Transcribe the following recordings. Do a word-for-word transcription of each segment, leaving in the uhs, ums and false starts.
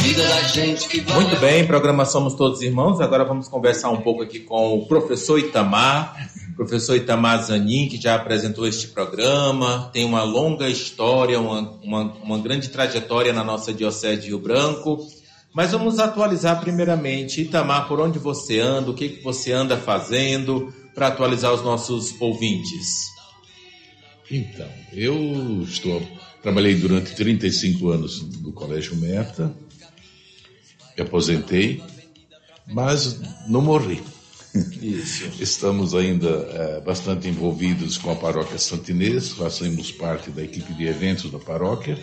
vida da gente que vai... Muito bem, programa Somos Todos Irmãos. Agora vamos conversar um pouco aqui com o professor Itamar. Professor Itamar Zanin, que já apresentou este programa, tem uma longa história, uma, uma, uma grande trajetória na nossa Diocese de Rio Branco. Mas vamos atualizar primeiramente. Itamar, por onde você anda, o que, que você anda fazendo para atualizar os nossos ouvintes? Então, eu estou, trabalhei durante trinta e cinco anos no Colégio Meta, me aposentei, mas não morri. Isso. Estamos ainda é, bastante envolvidos com a Paróquia Santo Inês, fazemos parte da equipe de eventos da paróquia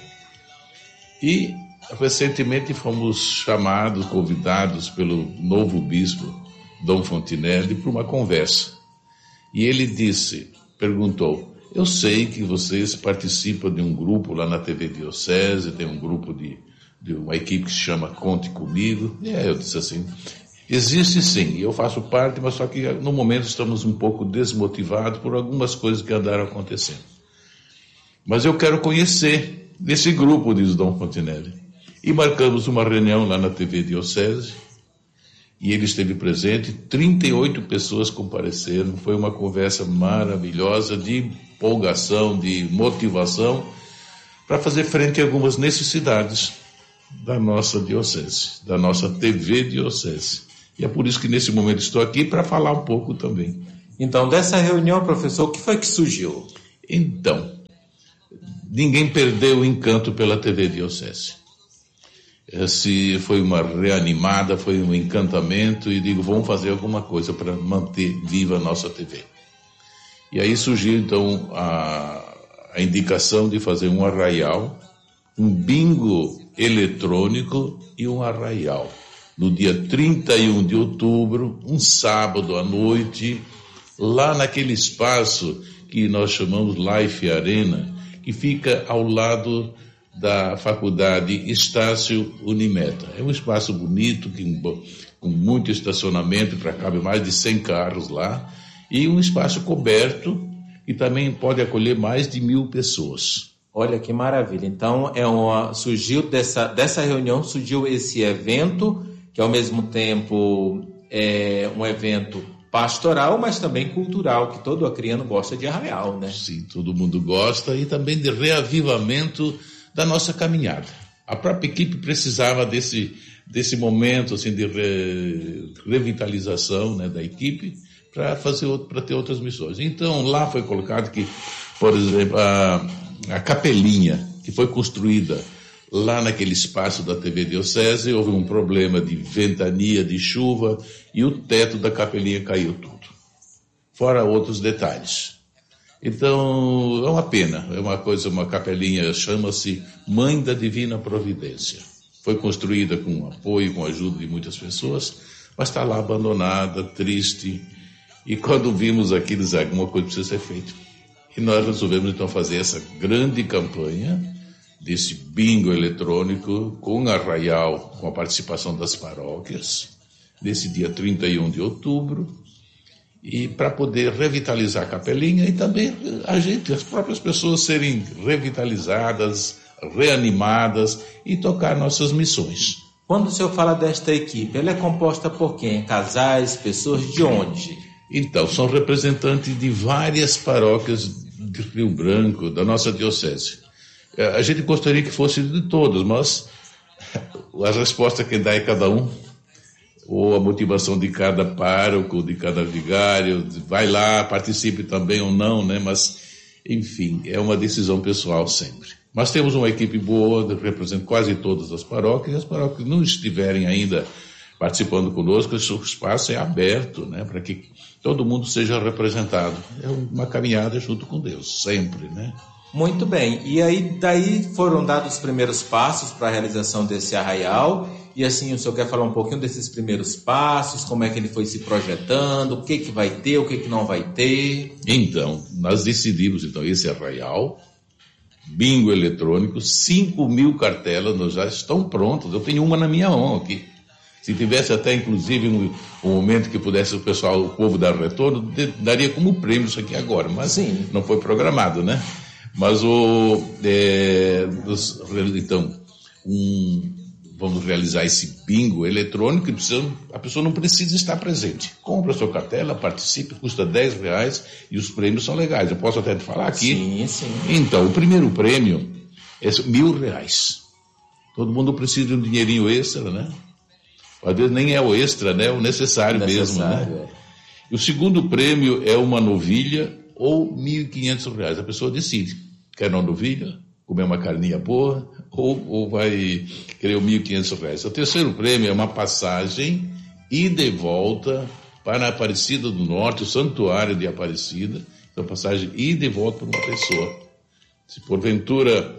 e recentemente fomos chamados, convidados pelo novo bispo, Dom Fontinelli, para uma conversa. E ele disse, perguntou, eu sei que vocês participam de um grupo lá na T V Diocese, tem um grupo de, de uma equipe que se chama Conte Comigo. E aí eu disse assim, existe sim, eu faço parte, mas só que no momento estamos um pouco desmotivados por algumas coisas que andaram acontecendo. Mas eu quero conhecer esse grupo, diz Dom Fontinelli. E marcamos uma reunião lá na T V Diocese, e ele esteve presente, trinta e oito pessoas compareceram, foi uma conversa maravilhosa de empolgação, de motivação, para fazer frente a algumas necessidades da nossa Diocese, da nossa T V Diocese. E é por isso que nesse momento estou aqui para falar um pouco também. Então, dessa reunião, professor, o que foi que surgiu? Então, ninguém perdeu o encanto pela T V Diocese. Se foi uma reanimada, foi um encantamento, e digo, vamos fazer alguma coisa para manter viva a nossa T V. E aí surgiu, então, a, a indicação de fazer um arraial, um bingo eletrônico e um arraial. No dia trinta e um de outubro, um sábado à noite, lá naquele espaço que nós chamamos Life Arena, que fica ao lado da Faculdade Estácio Unimeta. É um espaço bonito, com muito estacionamento, para cabe mais de cem carros lá, e um espaço coberto, que também pode acolher mais de mil pessoas. Olha que maravilha. Então, é uma, surgiu dessa, dessa reunião, surgiu esse evento, que ao mesmo tempo é um evento pastoral, mas também cultural, que todo acriano gosta de arraial, né? Sim, todo mundo gosta, e também de reavivamento da nossa caminhada. A própria equipe precisava desse, desse momento assim, de re, revitalização, né, da equipe para fazer para ter outras missões. Então lá foi colocado que, por exemplo, a, a capelinha que foi construída lá naquele espaço da T V Diocese, houve um problema de ventania, de chuva, e o teto da capelinha caiu tudo. Fora outros detalhes. Então, é uma pena, é uma coisa, uma capelinha, chama-se Mãe da Divina Providência. Foi construída com apoio, com a ajuda de muitas pessoas, mas está lá abandonada, triste. E quando vimos aquilo, alguma coisa precisa ser feita. E nós resolvemos então fazer essa grande campanha desse bingo eletrônico com arraial, com a participação das paróquias, nesse dia trinta e um de outubro, e para poder revitalizar a capelinha e também a gente, as próprias pessoas serem revitalizadas, reanimadas e tocar nossas missões. Quando o senhor fala desta equipe, ela é composta por quem? Casais, pessoas de onde? Então, são representantes de várias paróquias de Rio Branco, da nossa diocese. A gente gostaria que fosse de todas, mas a resposta que dá é cada um, ou a motivação de cada pároco, de cada vigário, vai lá, participe também ou não, né? Mas, enfim, é uma decisão pessoal sempre. Mas temos uma equipe boa, representa quase todas as paróquias, e as paróquias que não estiverem ainda participando conosco, esse espaço é aberto, né? Para que todo mundo seja representado. É uma caminhada junto com Deus, sempre, né? Muito bem, e aí daí foram dados os primeiros passos para a realização desse arraial, e assim o senhor quer falar um pouquinho desses primeiros passos, como é que ele foi se projetando, o que que vai ter, o que que não vai ter? Então, nós decidimos então esse arraial, bingo eletrônico, cinco mil cartelas, nós já estão prontas, eu tenho uma na minha mão aqui. Se tivesse até inclusive um, um momento que pudesse o pessoal, o povo dar retorno, de, daria como prêmio isso aqui agora, mas sim, não foi programado, né? Mas o, é, dos, então, um, vamos realizar esse bingo eletrônico e precisa, a pessoa não precisa estar presente. Compra a sua cartela, participe, custa dez reais e os prêmios são legais. Eu posso até te falar aqui. Sim, sim. Então, o primeiro prêmio é mil reais. Todo mundo precisa de um dinheirinho extra, né? Às vezes nem é o extra, né? É o necessário, necessário mesmo, né? É. E o segundo prêmio é uma novilha ou mil e quinhentos reais. A pessoa decide. Quer uma novilha, comer uma carninha boa, ou, ou vai querer mil e quinhentos reais. O terceiro prêmio é uma passagem ida e volta para a Aparecida do Norte, o Santuário de Aparecida. Então, passagem ida e volta para uma pessoa. Se porventura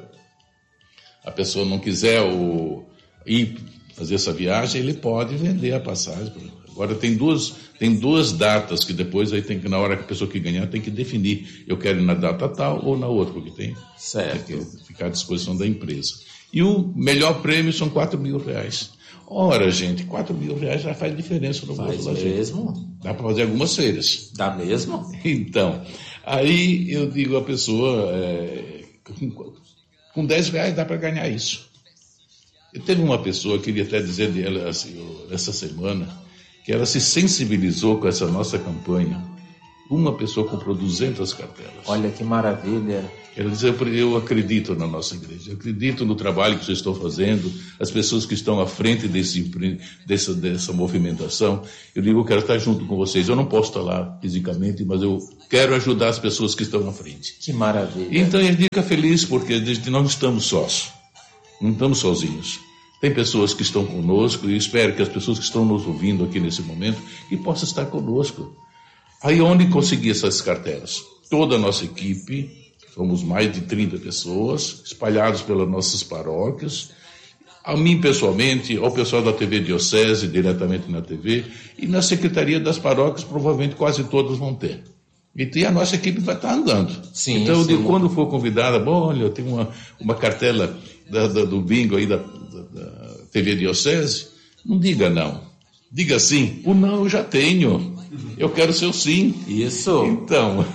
a pessoa não quiser o, ir fazer essa viagem, ele pode vender a passagem. Agora tem duas, tem duas datas que depois aí tem que, na hora que a pessoa que ganhar tem que definir. Eu quero ir na data tal ou na outra, porque tem, certo. tem que ficar à disposição da empresa. E o melhor prêmio são quatro mil reais. Ora, gente, quatro mil reais já faz diferença no bolso da gente. Faz mesmo? Dá para fazer algumas feiras. Dá mesmo? Então, aí eu digo à pessoa, é, com, com dez reais dá para ganhar isso. Eu teve uma pessoa, queria até dizer dela assim, essa semana, que ela se sensibilizou com essa nossa campanha. Uma pessoa comprou duzentas cartelas. Olha que maravilha. Ela diz, eu acredito na nossa igreja, eu acredito no trabalho que vocês estão fazendo, as pessoas que estão à frente desse, dessa, dessa movimentação. Eu digo, eu quero estar junto com vocês. Eu não posso estar lá fisicamente, mas eu quero ajudar as pessoas que estão à frente. Que maravilha. Então ele fica feliz porque não estamos sós, não estamos sozinhos. Tem pessoas que estão conosco e eu espero que as pessoas que estão nos ouvindo aqui nesse momento que possam estar conosco. Aí onde conseguir essas cartelas? Toda a nossa equipe, somos mais de trinta pessoas, espalhados pelas nossas paróquias, a mim pessoalmente, ao pessoal da T V Diocese, diretamente na T V, e na Secretaria das Paróquias, provavelmente quase todas vão ter. E a nossa equipe vai estar andando. Sim, então, eu sim. digo, quando for convidada, bom, olha, eu tenho uma, uma cartela da, da, do bingo aí da, da, da T V Diocese, não diga não. Diga sim. O não eu já tenho. Eu quero ser o sim. Isso. Então,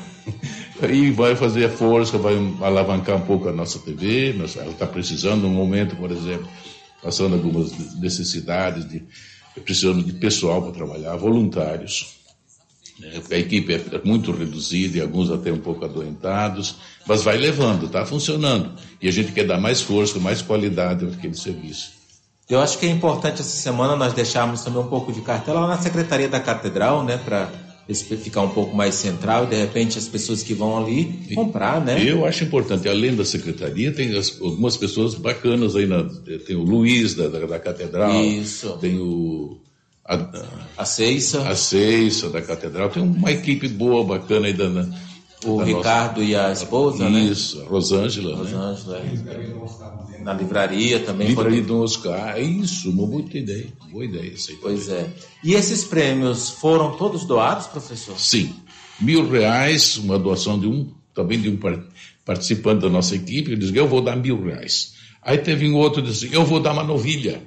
aí vai fazer a força, vai alavancar um pouco a nossa T V. Ela está precisando, no momento, por exemplo, passando algumas necessidades, de, precisando de pessoal para trabalhar, voluntários. A equipe é muito reduzida e alguns até um pouco adoentados, mas vai levando, está funcionando. E a gente quer dar mais força, mais qualidade àquele serviço. Eu acho que é importante essa semana nós deixarmos também um pouco de cartela lá na Secretaria da Catedral, né, para ficar um pouco mais central e de repente as pessoas que vão ali comprar, né? Eu acho importante, além da Secretaria, tem as, algumas pessoas bacanas aí, na, tem o Luiz da, da, da Catedral, isso. Tem o... A, a Ceissa. A Ceissa da Catedral. Tem uma equipe boa, bacana aí da... O da Ricardo nossa, e a esposa, isso, né? Isso, a Rosângela. Rosângela, né? Na livraria também. Livraria do Oscar. Isso, uma boa ideia. Boa ideia. Isso aí pois também. é. E esses prêmios foram todos doados, professor? Sim. Mil reais, uma doação de um, também de um participante da nossa equipe. Ele disse, eu vou dar mil reais. Aí teve um outro que disse, eu vou dar uma novilha.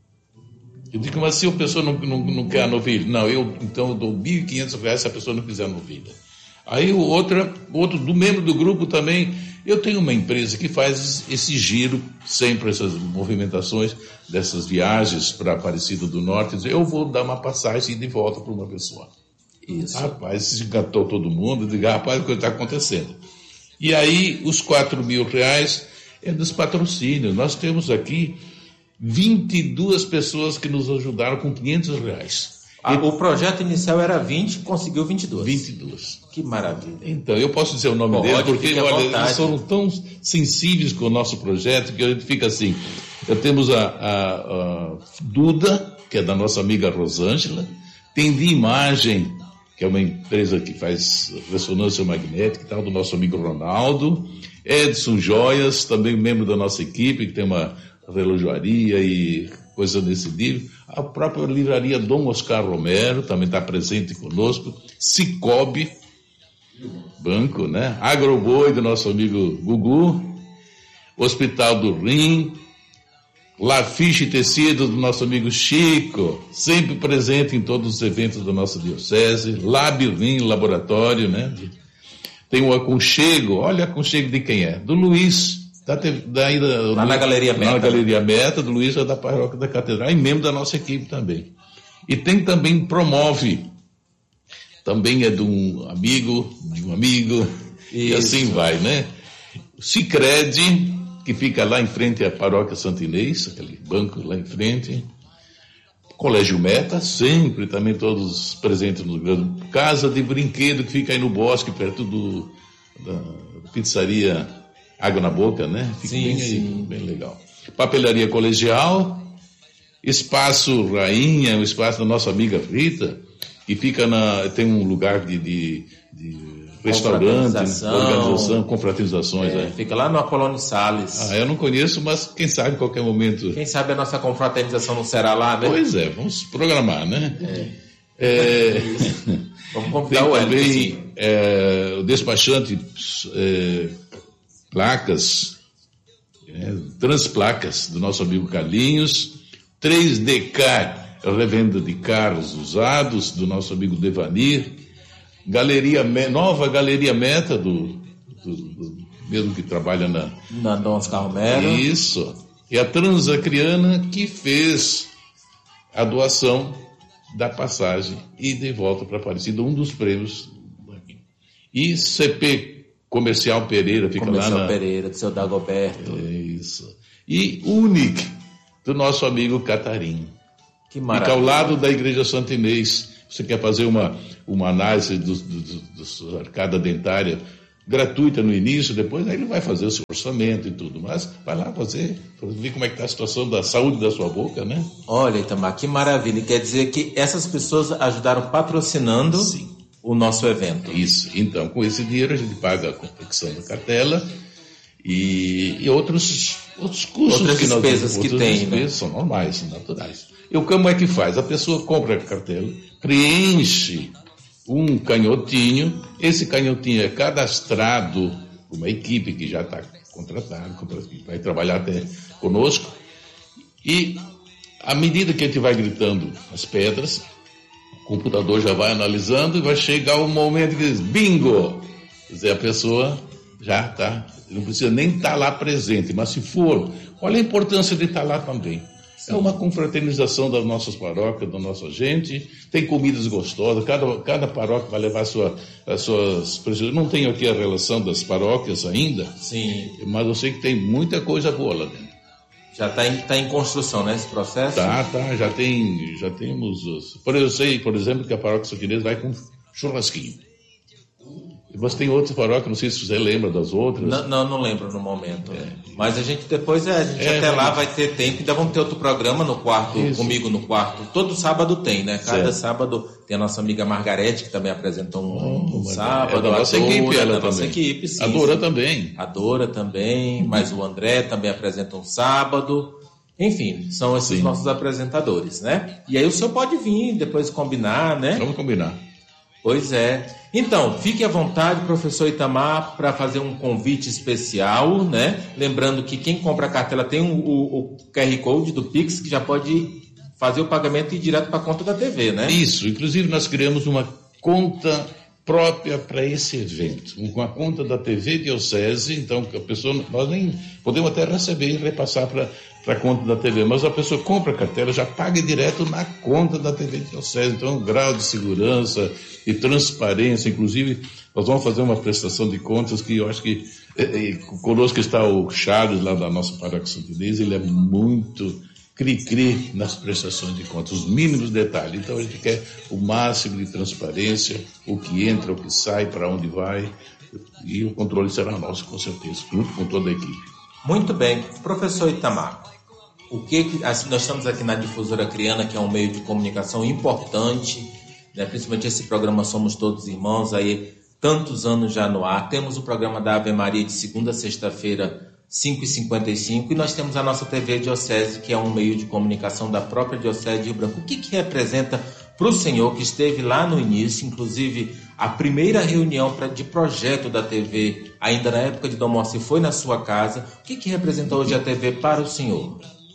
Eu digo, mas se a pessoa não, não, não quer a novilha? Não, eu então eu dou mil e quinhentos reais se a pessoa não quiser a novilha. Aí o outro, outro do membro do grupo também, eu tenho uma empresa que faz esse giro, sempre essas movimentações, dessas viagens para Aparecida do Norte, dizer, eu vou dar uma passagem de volta para uma pessoa. Isso. Rapaz, se engatou todo mundo, eu digo, rapaz, o que está acontecendo? E aí, os quatro mil reais é dos patrocínios. Nós temos aqui vinte e duas pessoas que nos ajudaram com quinhentos reais. Ah, o projeto inicial era vinte, conseguiu vinte e dois. vinte e dois. Que maravilha. Então, eu posso dizer o nome Pode, dele, porque olha, eles foram tão sensíveis com o nosso projeto que a gente fica assim. Já temos a, a, a Duda, que é da nossa amiga Rosângela, tem de Imagem, que é uma empresa que faz ressonância magnética, tal, do nosso amigo Ronaldo, Edson Joias, também membro da nossa equipe, que tem uma relojoaria e coisa desse nível. A própria livraria Dom Oscar Romero também está presente conosco. Cicobi, banco, né? Agroboi, do nosso amigo Gugu. Hospital do Rim. Lafiche Tecido, do nosso amigo Chico, sempre presente em todos os eventos da nossa diocese. Lab Rim, laboratório, né? Tem o Aconchego, olha o Aconchego de quem é? Do Luiz, da, da, da, lá na Galeria Meta. Na Galeria Meta, do Luiz, da Paróquia da Catedral, e membro da nossa equipe também. E tem também, promove, também é de um amigo, de um amigo, isso. E assim vai, né? O Sicredi, que fica lá em frente à Paróquia Santo Inês, aquele banco lá em frente. Colégio Meta, sempre também todos presentes no grande. Casa de Brinquedo, que fica aí no Bosque, perto do, da pizzaria Água na Boca, né? Fica sim, bem aí, sim. bem legal. Papelaria Colegial, Espaço Rainha, o espaço da nossa amiga Rita, que fica na, tem um lugar de, de, de restaurante, organização, confraternizações. É, é. Fica lá no Apolônio Salles. Ah, eu não conheço, mas quem sabe em qualquer momento. Quem sabe a nossa confraternização não será lá, né? Pois é, vamos programar, né? É. É... Vamos convidar tem o também é, o despachante é, placas, é, transplacas do nosso amigo Carlinhos, três D K, revenda de carros usados do nosso amigo Devanir, Galeria, nova Galeria Meta, do, do, do mesmo que trabalha na... Na Dom Oscar Romero. Isso. E a Transacriana, que fez a doação da passagem e de volta para Aparecida, um dos prêmios. E C P Comercial Pereira, fica Comercial lá na... Pereira, do seu Dagoberto. É isso. E Unic, do nosso amigo Catarim. Que maravilha. Fica ao lado da Igreja Santo Inês. Você quer fazer uma, uma análise da do, do, do arcada dentária gratuita no início, depois aí ele vai fazer o seu orçamento e tudo, mas vai lá fazer, ver como é que está a situação da saúde da sua boca, né? Olha, Itamar, que maravilha. Quer dizer que essas pessoas ajudaram patrocinando Sim. o nosso evento. Isso. Então, com esse dinheiro a gente paga a confecção da cartela e, e outros, outros custos. Outras que nós, despesas que outras tem, despesas né? São normais, são naturais. E o como é que faz? A pessoa compra a cartela, preenche um canhotinho, esse canhotinho é cadastrado por uma equipe que já está contratada, que vai trabalhar até conosco, e à medida que a gente vai gritando as pedras, o computador já vai analisando e vai chegar o momento que diz bingo! Quer dizer, a pessoa já está, não precisa nem estar tá lá presente, mas se for, olha a importância de estar tá lá também. É uma confraternização das nossas paróquias, da nossa gente. Tem comidas gostosas. Cada, cada paróquia vai levar sua, as suas... Não tenho aqui a relação das paróquias ainda. Sim. Mas eu sei que tem muita coisa boa lá dentro. Já está em, tá em construção, né, esse processo? Tá, tá. Já, tem, já temos... Os... Por eu sei, por exemplo, que a paróquia São Inês vai com churrasquinho. Mas tem outras paróquias, não sei se você lembra das outras. Não, não, não lembro no momento. É. Mas a gente depois, é, a gente é, até mas... lá vai ter tempo. Ainda vamos ter outro programa no quarto, Isso. comigo no quarto. Todo sábado tem, né? Cada certo. sábado tem a nossa amiga Margarete, que também apresentou um, um sábado. É da nossa a Dora, equipe, ela da também. nossa equipe, sim. A Dora sim. também. A Dora também, mas o André também apresenta um sábado. Enfim, são esses sim. nossos apresentadores, né? E aí o senhor pode vir, depois combinar, né? Vamos combinar. Pois é. Então, fique à vontade, professor Itamar, para fazer um convite especial, né? Lembrando que quem compra a cartela tem o, o, o Q R Code do Pix, que já pode fazer o pagamento e ir direto para a conta da T V, né? Isso. Inclusive, nós criamos uma conta própria para esse evento, uma conta da T V Diocese, então a pessoa, nós nem podemos até receber e repassar para a conta da T V, mas a pessoa compra a cartela, já paga direto na conta da T V Diocese, então um grau de segurança e transparência, inclusive nós vamos fazer uma prestação de contas que eu acho que, eh, conosco está o Charles lá da nossa paróquia Santo Inês, ele é muito cri-cri nas prestações de contas, os mínimos detalhes. Então a gente quer o máximo de transparência, o que entra, o que sai, para onde vai, e o controle será nosso, com certeza, junto com toda a equipe. Muito bem. Professor Itamar, o que, que nós estamos aqui na Difusora Acreana, que é um meio de comunicação importante, né? Principalmente esse programa Somos Todos Irmãos, aí tantos anos já no ar. Temos o programa da Ave Maria de segunda a sexta-feira, cinco e cinquenta e cinco, e nós temos a nossa T V Diocese, que é um meio de comunicação da própria Diocese de Rio Branco. O que, que representa para o senhor, que esteve lá no início, inclusive a primeira reunião pra, de projeto da T V, ainda na época de Dom Moacir, foi na sua casa. O que, que representa hoje a T V para o senhor?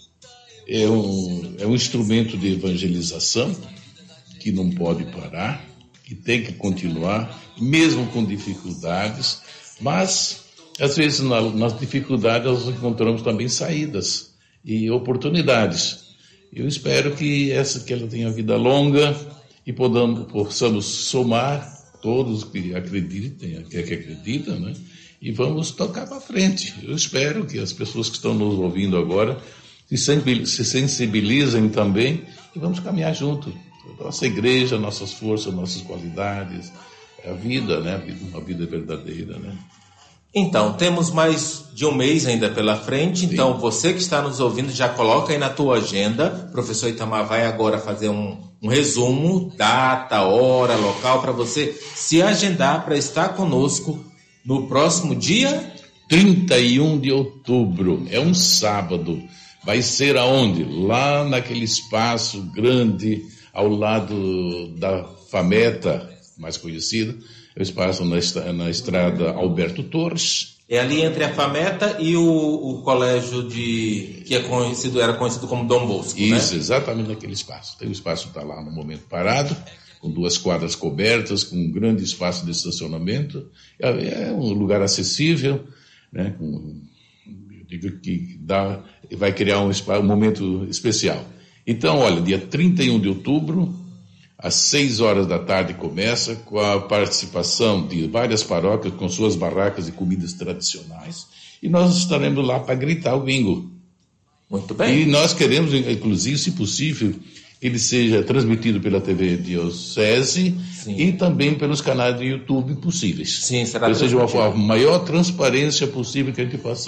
É um, é um instrumento de evangelização que não pode parar, que tem que continuar, mesmo com dificuldades, mas às vezes na, nas dificuldades nós encontramos também saídas e oportunidades. Eu espero que essa que ela tenha vida longa e podamos, possamos somar todos que acreditem, que, que acreditam, né? E vamos tocar para frente. Eu espero que as pessoas que estão nos ouvindo agora se sensibilizem também e vamos caminhar junto. Nossa igreja, nossas forças, nossas qualidades, a vida, né? Uma vida verdadeira, né? Então, temos mais de um mês ainda pela frente. Sim. Então, você que está nos ouvindo, já coloca aí na tua agenda. O professor Itamar vai agora fazer um, um resumo, data, hora, local, para você se agendar para estar conosco no próximo dia trinta e um de outubro. É um sábado. Vai ser aonde? Lá naquele espaço grande, ao lado da Fameta, mais conhecida. É o espaço na, na estrada Alberto Torres. É ali entre a Fameta e o, o colégio de que é conhecido, era conhecido como Dom Bosco, Isso, né? Exatamente naquele espaço. Tem o espaço está lá no momento parado, com duas quadras cobertas, com um grande espaço de estacionamento. É, é um lugar acessível, né? Com, eu digo que dá, vai criar um, um momento especial. Então, olha, dia trinta e um de outubro, às seis horas da tarde começa, com a participação de várias paróquias com suas barracas e comidas tradicionais. E nós estaremos lá para gritar o bingo. Muito bem. E nós queremos, inclusive, se possível, que ele seja transmitido pela T V Diocese. Sim. E também pelos canais de YouTube possíveis. Sim, será Ou seja, uma, a maior transparência possível que a gente possa